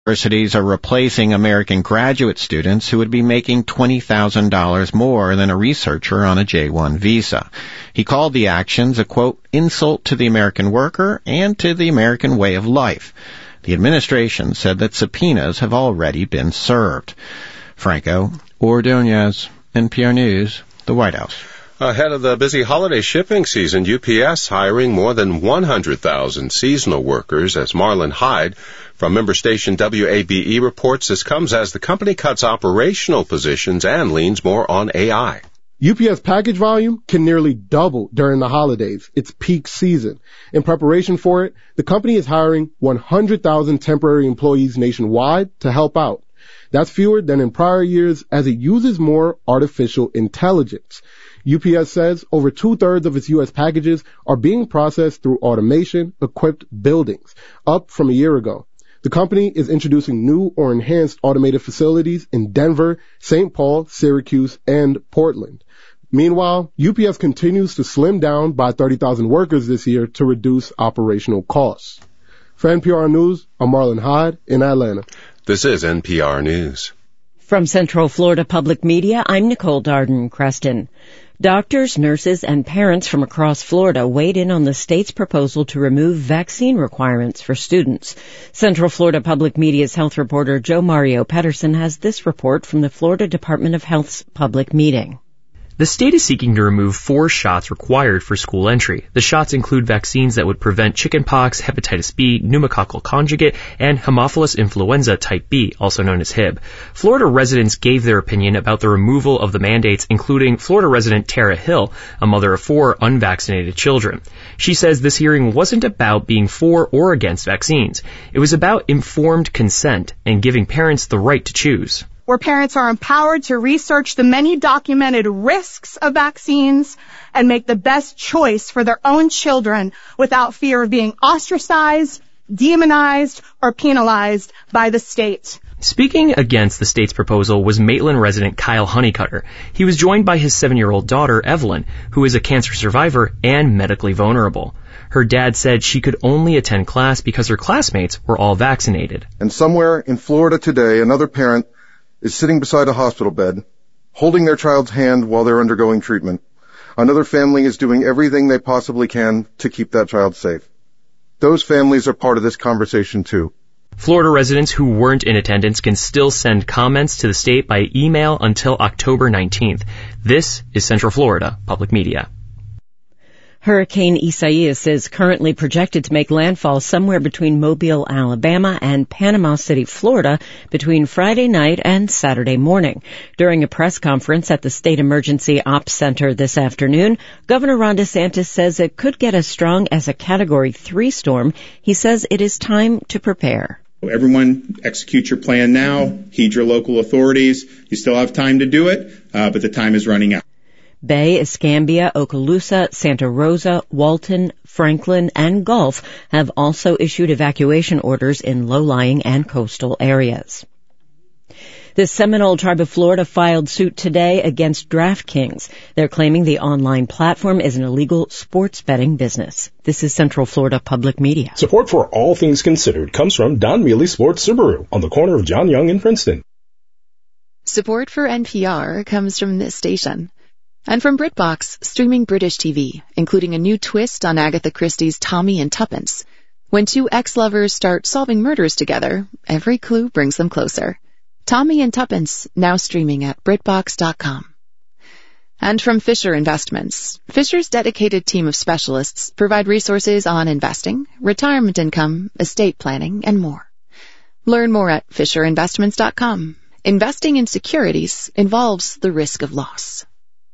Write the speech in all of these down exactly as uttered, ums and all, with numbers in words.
Universities are replacing American graduate students who would be making twenty thousand dollars more than a researcher on a J one visa. He called the actions a, quote, insult to the American worker and to the American way of life. The administration said that subpoenas have already been served. Franco Ordonez, N P R News, the White House. Ahead of the busy holiday shipping season, U P S hiring more than one hundred thousand seasonal workers, as Marlon Hyde from member station W A B E reports. This comes as the company cuts operational positions and leans more on A I. U P S package volume can nearly double during the holidays, its peak season. In preparation for it, the company is hiring one hundred thousand temporary employees nationwide to help out. That's fewer than in prior years as it uses more artificial intelligence. U P S says over two-thirds of its U S packages are being processed through automation-equipped buildings, up from a year ago. The company is introducing new or enhanced automated facilities in Denver, Saint Paul, Syracuse, and Portland. Meanwhile, U P S continues to slim down by thirty thousand workers this year to reduce operational costs. For N P R News, I'm Marlon Hyde in Atlanta. This is N P R News. From Central Florida Public Media, I'm Nicole Darden-Creston. Doctors, nurses, and parents from across Florida weighed in on the state's proposal to remove vaccine requirements for students. Central Florida Public Media's health reporter Joe Mario Pedersen has this report from the Florida Department of Health's public meeting. The state is seeking to remove four shots required for school entry. The shots include vaccines that would prevent chickenpox, hepatitis B, pneumococcal conjugate, and Haemophilus influenza type B, also known as H I B. Florida residents gave their opinion about the removal of the mandates, including Florida resident Tara Hill, a mother of four unvaccinated children. She says this hearing wasn't about being for or against vaccines. It was about informed consent and giving parents the right to choose. Where parents are empowered to research the many documented risks of vaccines and make the best choice for their own children without fear of being ostracized, demonized, or penalized by the state. Speaking against the state's proposal was Maitland resident Kyle Honeycutter. He was joined by his seven-year-old daughter, Evelyn, who is a cancer survivor and medically vulnerable. Her dad said she could only attend class because her classmates were all vaccinated. And somewhere in Florida today, another parent is sitting beside a hospital bed, holding their child's hand while they're undergoing treatment. Another family is doing everything they possibly can to keep that child safe. Those families are part of this conversation too. Florida residents who weren't in attendance can still send comments to the state by email until October nineteenth. This is Central Florida Public Media. Hurricane Isaias is currently projected to make landfall somewhere between Mobile, Alabama and Panama City, Florida between Friday night and Saturday morning. During a press conference at the State Emergency Ops Center this afternoon, Governor Ron DeSantis says it could get as strong as a Category three storm. He says it is time to prepare. Everyone execute your plan now. Heed your local authorities. You still have time to do it, uh, but the time is running out. Bay, Escambia, Okaloosa, Santa Rosa, Walton, Franklin, and Gulf have also issued evacuation orders in low-lying and coastal areas. The Seminole Tribe of Florida filed suit today against DraftKings. They're claiming the online platform is an illegal sports betting business. This is Central Florida Public Media. Support for All Things Considered comes from Don Mealy Sports Subaru on the corner of John Young and Princeton. Support for N P R comes from this station. And from BritBox, streaming British T V, including a new twist on Agatha Christie's Tommy and Tuppence. When two ex-lovers start solving murders together, every clue brings them closer. Tommy and Tuppence, now streaming at Britbox dot com. And from Fisher Investments, Fisher's dedicated team of specialists provide resources on investing, retirement income, estate planning, and more. Learn more at Fisher Investments dot com. Investing in securities involves the risk of loss.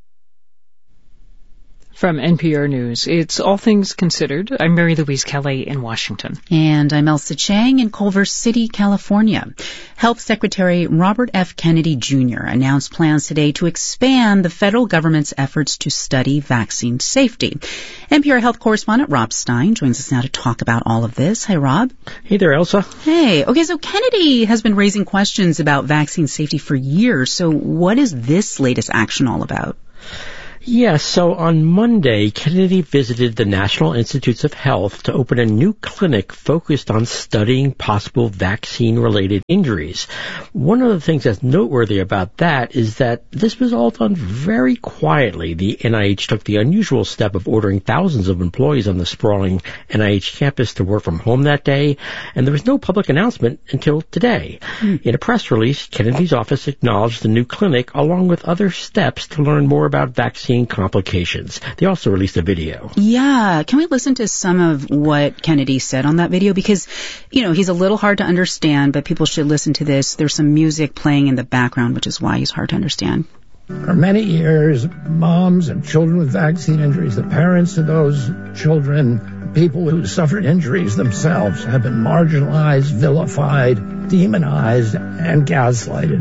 From N P R News, it's All Things Considered. I'm Mary Louise Kelly in Washington. And I'm Elsa Chang in Culver City, California. Health Secretary Robert F. Kennedy Junior announced plans today to expand the federal government's efforts to study vaccine safety. N P R Health correspondent Rob Stein joins us now to talk about all of this. Hi, Rob. Hey there, Elsa. Hey. Okay, so Kennedy has been raising questions about vaccine safety for years. So what is this latest action all about? Yes, so on Monday, Kennedy visited the National Institutes of Health to open a new clinic focused on studying possible vaccine-related injuries. One of the things that's noteworthy about that is that this was all done very quietly. The N I H took the unusual step of ordering thousands of employees on the sprawling N I H campus to work from home that day, and there was no public announcement until today. Mm. In a press release, Kennedy's office acknowledged the new clinic along with other steps to learn more about vaccine complications. They also released a video. Yeah. Can we listen to some of what Kennedy said on that video? Because, you know, he's a little hard to understand, but people should listen to this. There's some music playing in the background, which is why he's hard to understand. For many years, moms and children with vaccine injuries, the parents of those children, people who suffered injuries themselves, have been marginalized, vilified, demonized, and gaslighted.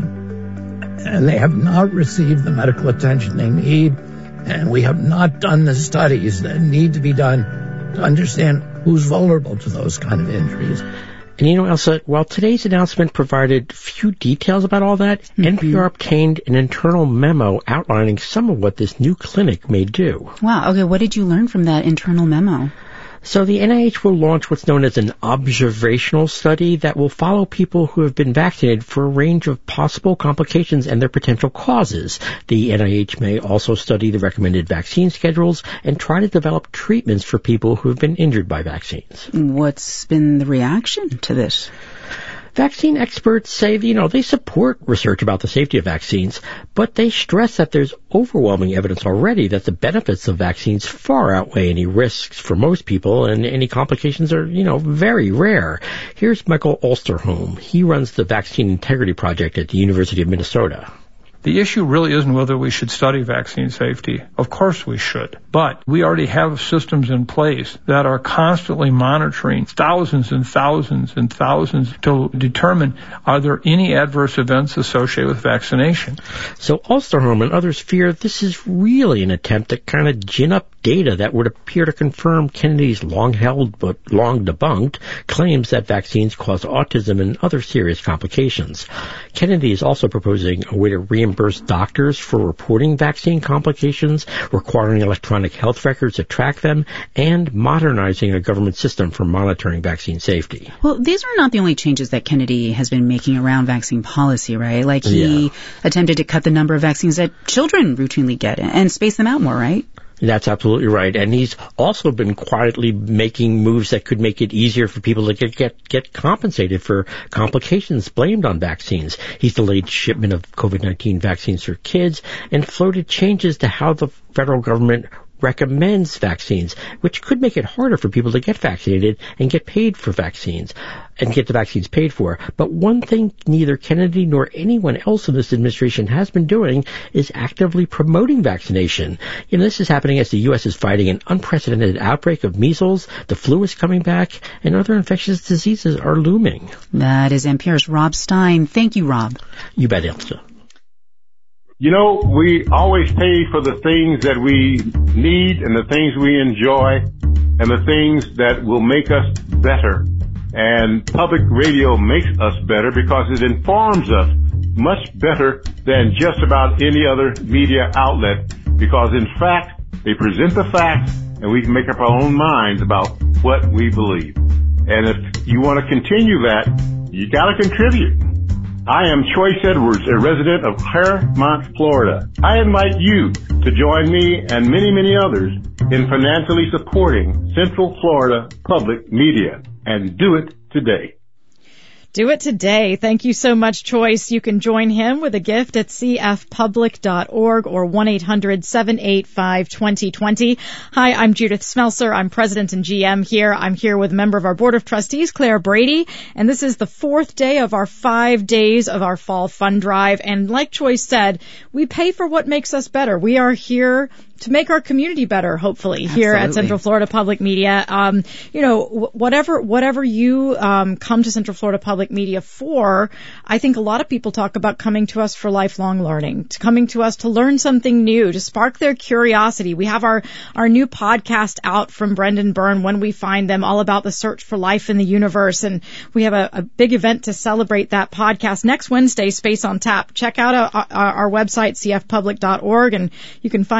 And they have not received the medical attention they need, and we have not done the studies that need to be done to understand who's vulnerable to those kind of injuries. And you know, Elsa, while today's announcement provided few details about all that, mm-hmm. N P R obtained an internal memo outlining some of what this new clinic may do. Wow, okay, what did you learn from that internal memo? So the N I H will launch what's known as an observational study that will follow people who have been vaccinated for a range of possible complications and their potential causes. The N I H may also study the recommended vaccine schedules and try to develop treatments for people who have been injured by vaccines. What's been the reaction to this? Vaccine experts say, you know, they support research about the safety of vaccines, but they stress that there's overwhelming evidence already that the benefits of vaccines far outweigh any risks for most people, and any complications are, you know, very rare. Here's Michael Osterholm. He runs the Vaccine Integrity Project at the University of Minnesota. The issue really isn't whether we should study vaccine safety. Of course we should. But we already have systems in place that are constantly monitoring thousands and thousands and thousands to determine are there any adverse events associated with vaccination. So Osterholm and others fear this is really an attempt to kind of gin up data that would appear to confirm Kennedy's long-held but long-debunked claims that vaccines cause autism and other serious complications. Kennedy is also proposing a way to reimburse doctors for reporting vaccine complications, requiring electronic health records to track them, and modernizing a government system for monitoring vaccine safety. Well, these are not the only changes that Kennedy has been making around vaccine policy, right? Like he yeah. attempted to cut the number of vaccines that children routinely get and space them out more, right? That's absolutely right. And he's also been quietly making moves that could make it easier for people to get, get, get compensated for complications blamed on vaccines. He's delayed shipment of COVID nineteen vaccines for kids and floated changes to how the federal government recommends vaccines, which could make it harder for people to get vaccinated and get paid for vaccines and get the vaccines paid for. But one thing neither Kennedy nor anyone else in this administration has been doing is actively promoting vaccination. You know, this is happening as the U S is fighting an unprecedented outbreak of measles, the flu is coming back, and other infectious diseases are looming. That is N P R's Rob Stein. Thank you, Rob. You bet, Elsa. You know, we always pay for the things that we need and the things we enjoy and the things that will make us better. And public radio makes us better because it informs us much better than just about any other media outlet, because in fact, they present the facts and we can make up our own minds about what we believe. And if you want to continue that, you got to contribute. I am Choice Edwards, a resident of Claremont, Florida. I invite you to join me and many, many others in financially supporting Central Florida Public Media, and do it today. Do it today. Thank you so much, Choice. You can join him with a gift at c f public dot org or one eight hundred seven eight five two zero two zero. Hi, I'm Judith Smelser. I'm president and G M here. I'm here with a member of our board of trustees, Claire Brady, and this is the fourth day of our five days of our fall fund drive. And like Choice said, we pay for what makes us better. We are here to make our community better, hopefully, Absolutely. Here at Central Florida Public Media. Um, you know, whatever whatever you um, come to Central Florida Public Media for, I think a lot of people talk about coming to us for lifelong learning, to coming to us to learn something new, to spark their curiosity. We have our, our new podcast out from Brendan Byrne, When We Find Them, all about the search for life in the universe. And we have a, a big event to celebrate that podcast next Wednesday, Space on Tap. Check out our, our, our website, c f public dot org, and you can find out all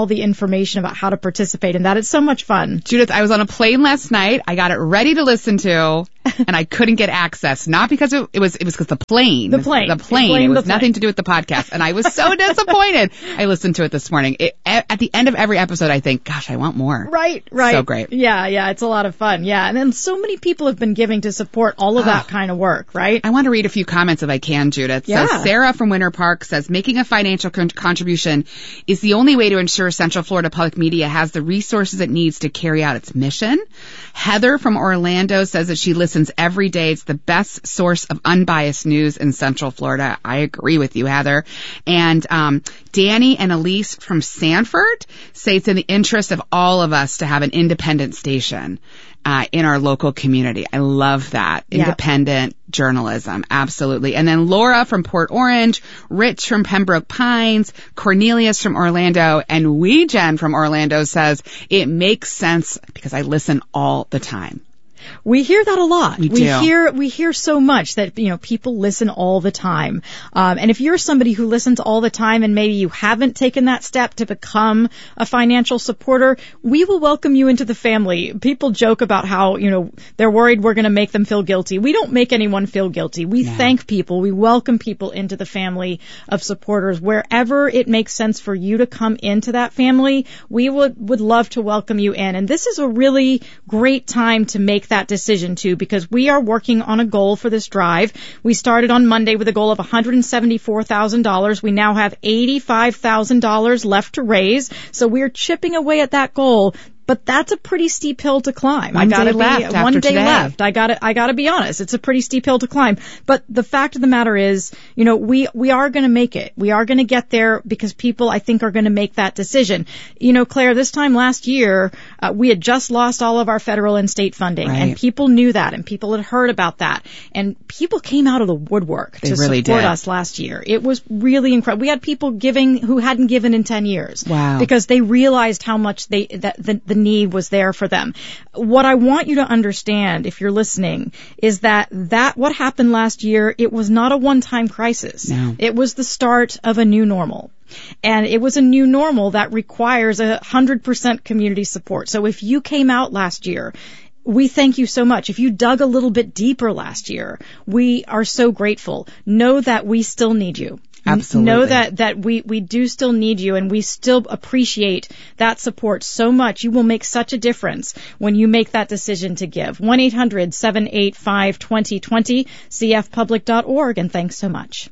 the information about how to participate in that. It's so much fun. Judith, I was on a plane last night. I got it ready to listen to, and I couldn't get access. Not because it, it was, it was because the plane. The plane. The plane. It, it was plane. nothing to do with the podcast. And I was so disappointed. I listened to it this morning. It, at the end of every episode, I think, gosh, I want more. Right, right. So great. Yeah, yeah. It's a lot of fun. Yeah. And then so many people have been giving to support all of that oh. kind of work, right? I want to read a few comments if I can, Judith. Yeah. So Sarah from Winter Park says, making a financial con- contribution is the only way to ensure Central Florida Public Media has the resources it needs to carry out its mission. Heather from Orlando says that she listens every day. It's the best source of unbiased news in Central Florida. I agree with you, Heather. And um, Danny and Elise from Sanford say it's in the interest of all of us to have an independent station uh, in our local community. I love that. Yeah. Independent journalism. Absolutely. And then Laura from Port Orange, Rich from Pembroke Pines, Cornelius from Orlando, and Weejen from Orlando says it makes sense because I listen all the time. We hear that a lot. We, we do. hear we hear so much that, you know, people listen all the time. Um, and if you're somebody who listens all the time and maybe you haven't taken that step to become a financial supporter, we will welcome you into the family. People joke about how, you know, they're worried we're going to make them feel guilty. We don't make anyone feel guilty. We no. thank people. We welcome people into the family of supporters. Wherever it makes sense for you to come into that family, we would, would love to welcome you in. And this is a really great time to make that decision too, because we are working on a goal for this drive. We started on Monday with a goal of one hundred seventy-four thousand dollars. We now have eighty-five thousand dollars left to raise. So we're chipping away at that goal. But that's a pretty steep hill to climb. One I gotta day be, left one after day today. left. I gotta, I gotta be honest. It's a pretty steep hill to climb. But the fact of the matter is, you know, we, we are gonna make it. We are gonna get there because people, I think, are gonna make that decision. You know, Claire, this time last year, uh, we had just lost all of our federal and state funding. Right. And people knew that and people had heard about that. And people came out of the woodwork they to really support did. us last year. It was really incredible. We had people giving who hadn't given in ten years. Wow. Because they realized how much they, that the, the need was there for them. What I want you to understand, if you're listening, is that that what happened last year, it was not a one-time crisis. No. It was the start of a new normal. And it was a new normal that requires a one hundred percent community support. So if you came out last year, we thank you so much. If you dug a little bit deeper last year, we are so grateful. Know that we still need you. Absolutely. Know that, that we, we do still need you and we still appreciate that support so much. You will make such a difference when you make that decision to give. one eight hundred seven eight five two zero two zero, c f public dot org, and thanks so much.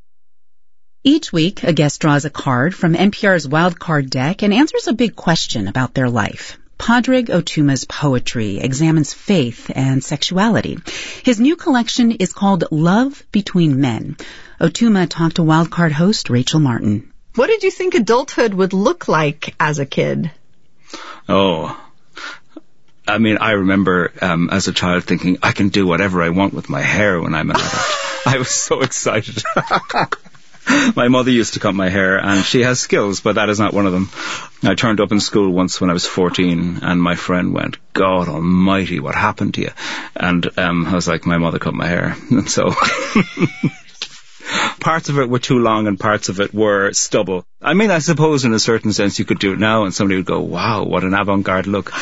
Each week, a guest draws a card from N P R's Wild Card deck and answers a big question about their life. Padraig Otuma's poetry examines faith and sexuality. His new collection is called Love Between Men. Otuma talked to Wildcard host Rachel Martin. What did you think adulthood would look like as a kid? Oh, I mean, I remember um, as a child thinking, I can do whatever I want with my hair when I'm an adult. I was so excited. My mother used to cut my hair, and she has skills, but that is not one of them. I turned up in school once when I was fourteen, and my friend went, God almighty, what happened to you? And um, I was like, my mother cut my hair. And so parts of it were too long and parts of it were stubble. I mean, I suppose in a certain sense you could do it now, and somebody would go, wow, what an avant-garde look.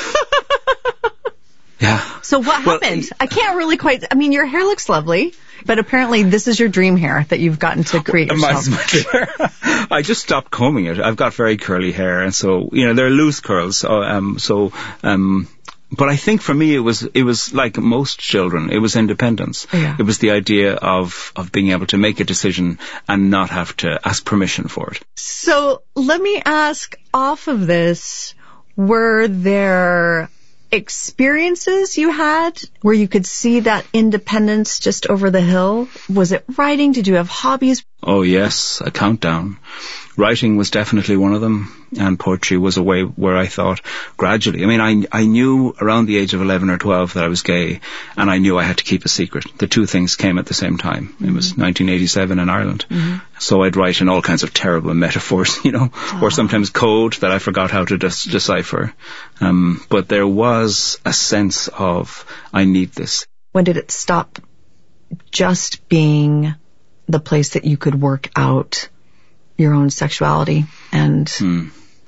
Yeah. So what well, happened? I can't really quite, I mean, your hair looks lovely, but apparently this is your dream hair that you've gotten to create yourself. I just stopped combing it. I've got very curly hair, and so, you know, they're loose curls. So, um, so, um, but I think for me it was, it was like most children, it was independence. Yeah. It was the idea of, of being able to make a decision and not have to ask permission for it. So let me ask, off of this, were there experiences you had where you could see that independence just over the hill? Was it writing? Did you have hobbies? Oh yes, a countdown. Writing was definitely one of them, and poetry was a way where I thought gradually. I mean, I I knew around the age of eleven or twelve that I was gay, and I knew I had to keep a secret. The two things came at the same time. Mm-hmm. It was nineteen eighty-seven in Ireland. Mm-hmm. So I'd write in all kinds of terrible metaphors, you know, oh. or sometimes code that I forgot how to des- decipher. Um, but there was a sense of, I need this. When did it stop just being the place that you could work out your own sexuality and hmm.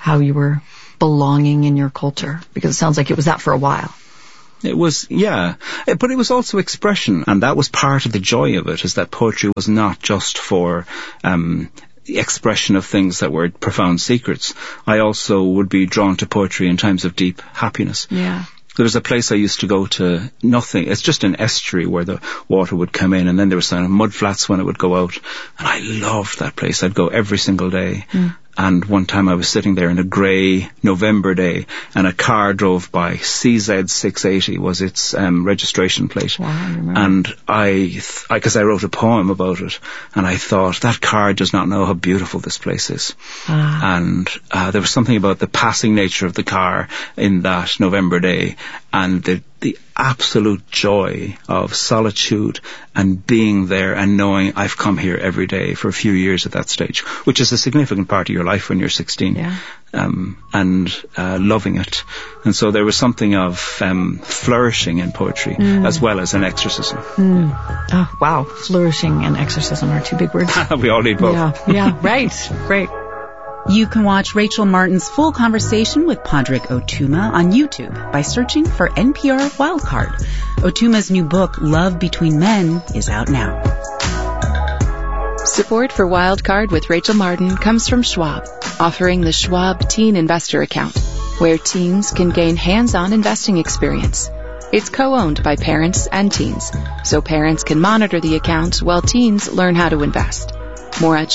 how you were belonging in your culture? Because it sounds like it was that for a while. It was, yeah, but it was also expression, and that was part of the joy of it, is that poetry was not just for um, the expression of things that were profound secrets. I also would be drawn to poetry in times of deep happiness. Yeah. There was a place I used to go to, nothing, it's just an estuary where the water would come in, and then there was kind of mud flats when it would go out, and I loved that place. I'd go every single day. Mm. And one time I was sitting there in a grey November day, and a car drove by. C Z six eighty was its um, registration plate. Wow, I remember. And I, because I, I wrote a poem about it, and I thought, that car does not know how beautiful this place is. Ah. And uh, there was something about the passing nature of the car in that November day, and the the absolute joy of solitude and being there and knowing I've come here every day for a few years at that stage, which is a significant part of your life when you're sixteen, yeah. um, and uh, loving it. And so there was something of um, flourishing in poetry mm. as well as an exorcism. Mm. Oh, wow. Flourishing and exorcism are two big words. We all need both. Yeah, yeah, right, right. You can watch Rachel Martin's full conversation with Padraig Ó Tuama on YouTube by searching for N P R Wildcard. Ó Tuama's new book, Love Between Men, is out now. Support for Wildcard with Rachel Martin comes from Schwab, offering the Schwab Teen Investor Account, where teens can gain hands-on investing experience. It's co-owned by parents and teens, so parents can monitor the account while teens learn how to invest. More at